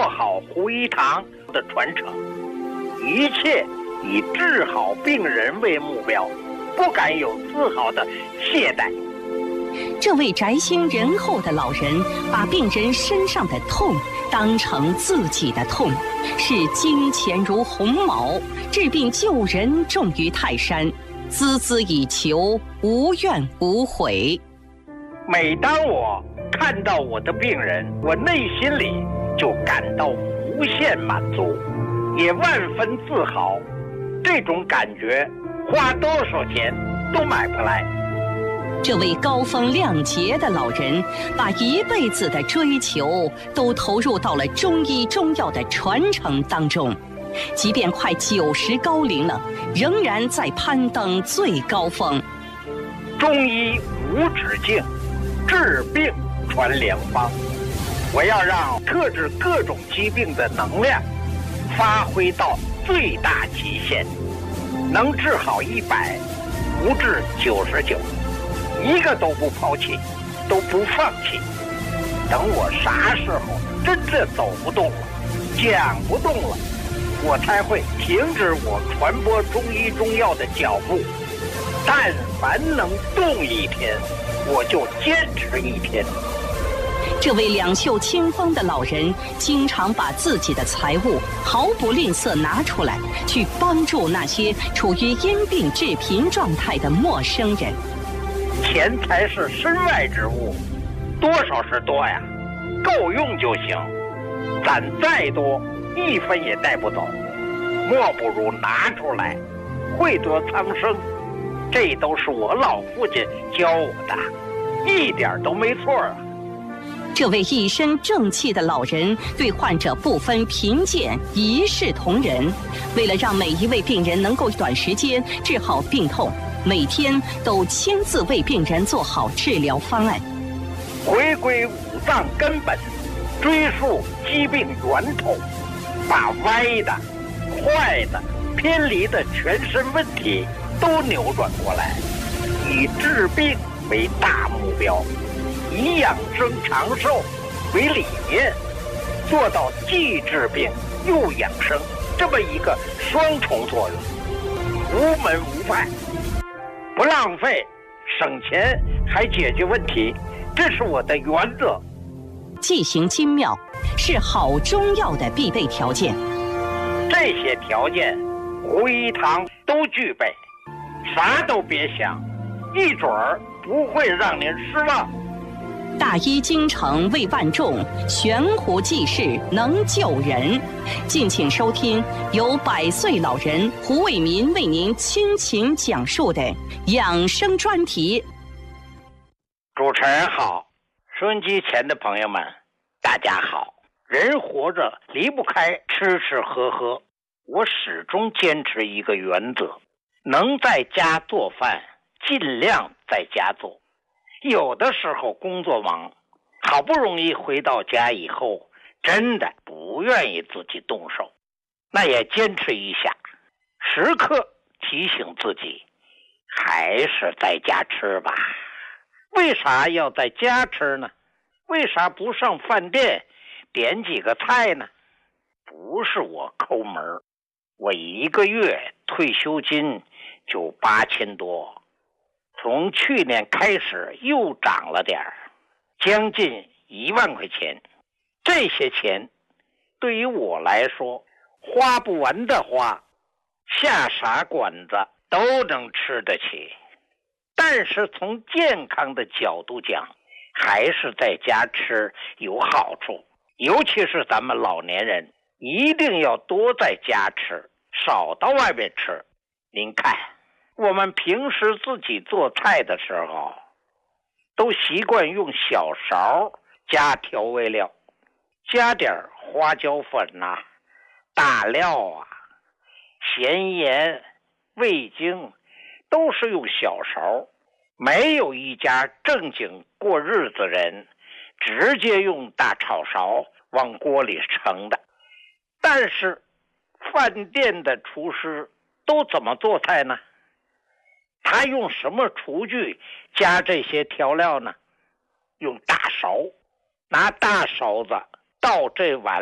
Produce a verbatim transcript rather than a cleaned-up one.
好胡一堂的传承，一切以治好病人为目标，不敢有丝毫的懈怠。 这位宅心仁厚的老人把病人身上的痛当成自己的痛，视金钱如鸿毛，治病救人重于泰山，孜孜以求，无怨无悔。 每当我看到我的病人，我内心里就感到无限满足，也万分自豪。这种感觉花多少钱都买不来。 这位高风亮节的老人把一辈子的追求都投入到了中医中药的传承当中，即便快九十高龄了，仍然在攀登最高峰。 中医无止境，治病传良方。我要让克制各种疾病的能量发挥到最大极限，能治好一百，不治九十九，一个都不抛弃，都不放弃。等我啥时候真的走不动了，讲不动了，我才会停止我传播中医中药的脚步。但凡能动一天，我就坚持一天。 这位两袖清风的老人经常把自己的财物毫不吝啬拿出来，去帮助那些处于因病致贫状态的陌生人。 钱财是身外之物，多少是多呀，够用就行。攒再多，一分也带不走，莫不如拿出来，惠泽苍生。这都是我老父亲教我的，一点都没错啊。 这位一身正气的老人对患者不分贫贱，一视同仁。为了让每一位病人能够短时间治好病痛，每天都亲自为病人做好治疗方案。 回归五脏根本，追溯疾病源头，把歪的、坏的、偏离的全身问题都扭转过来，以治病为大目标，以养生长寿为理念，做到既治病又养生这么一个双重作用，无门无派，不浪费，省钱还解决问题，这是我的原则。 剂行精妙是好中药的必备条件， 这些条件胡一堂都具备，啥都别想，一准儿不会让您失望。 大医精诚为万众，悬壶济世能救人。敬请收听由百岁老人胡卫民为您倾情讲述的养生专题。 主持人好，收音机前的朋友们大家好。人活着离不开吃吃喝喝，我始终坚持一个原则，能在家做饭尽量在家做。有的时候工作忙，好不容易回到家以后，真的不愿意自己动手，那也坚持一下，时刻提醒自己，还是在家吃吧。为啥要在家吃呢？为啥不上饭店点几个菜呢？不是我抠门，我一个月退休金就八千多，从去年开始又涨了点儿，将近一万块钱。这些钱对于我来说花不完的花，下啥馆子都能吃得起。但是从健康的角度讲，还是在家吃有好处，尤其是咱们老年人一定要多在家吃，少到外面吃。您看我们平时自己做菜的时候，都习惯用小勺加调味料，加点花椒粉啊、大料啊、咸盐、味精，都是用小勺。没有一家正经过日子人直接用大炒勺往锅里盛的。但是饭店的厨师都怎么做菜呢？他用什么厨具加这些调料呢？用大勺，拿大勺子倒这碗